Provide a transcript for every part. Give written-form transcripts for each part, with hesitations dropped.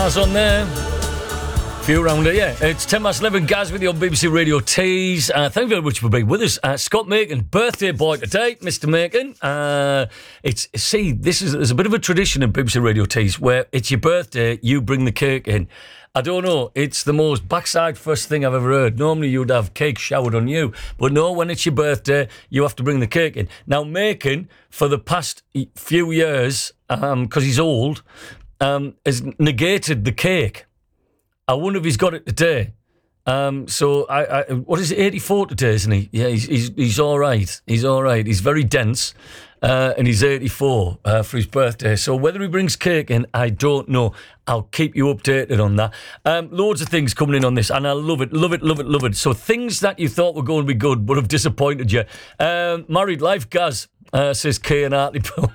That's on there. Few around it, yeah. It's 10 past 11, Gaz with you on BBC Radio Tees. Thank you very much for being with us. Scott Macon, birthday boy today, Mr. Macon. There's a bit of a tradition in BBC Radio Tees where it's your birthday, you bring the cake in. I don't know, it's the most backside first thing I've ever heard. Normally you'd have cake showered on you, but no, when it's your birthday, you have to bring the cake in. Now, Macon, for the past few years, because he's old, has negated the cake. I wonder if he's got it today. What is it, 84 today, isn't he? Yeah, he's all right. He's all right. He's very dense, and he's 84 for his birthday. So whether he brings cake in, I don't know. I'll keep you updated on that. Loads of things coming in on this, and I love it, love it, love it, love it. So things that you thought were going to be good but have disappointed you. Married life, Gaz, says Kay and Hartlepool.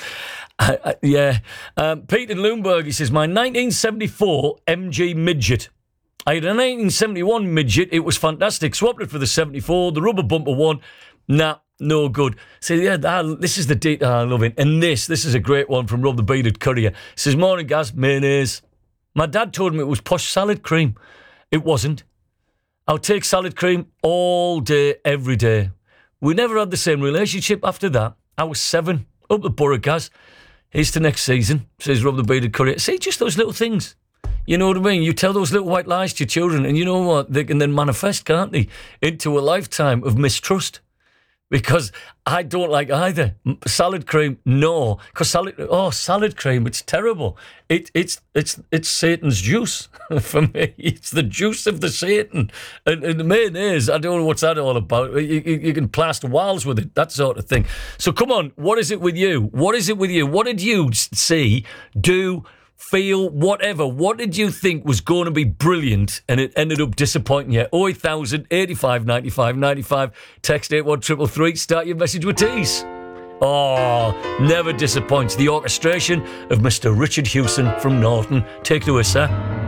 Pete in Loomberg, he says, my 1974 MG Midget. I had a 1971 Midget. It was fantastic. Swapped it for the 74. The rubber bumper one. Nah, no good. So, this is the detail I love it. And this is a great one from Rob the Bearded Courier. He says, morning, Gaz, mayonnaise. My dad told me it was posh salad cream. It wasn't. I'll take salad cream all day, every day. We never had the same relationship after that. I was 7. Up the borough, Gaz. Here's to next season, says Rob the Bearded Courier. See, just those little things. You know what I mean? You tell those little white lies to your children, and you know what? They can then manifest, can't they, into a lifetime of mistrust. Because I don't like either. Salad cream, no. Because salad cream, it's terrible. It's Satan's juice for me. It's the juice of the Satan. And the mayonnaise, I don't know what's that all about. You can plaster walls with it, that sort of thing. So come on, what is it with you? What is it with you? What did you see, do, feel, whatever? What did you think was going to be brilliant and it ended up disappointing you? 0800 85 95 95. Text 81333. Start your message with Tees. Oh, never disappoints. The orchestration of Mr. Richard Hewson from Norton. Take it away, sir.